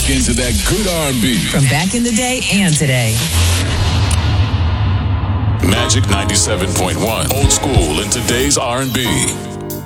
back into that good R&B. From back in the day and today. Magic 97.1. Old school in today's R&B.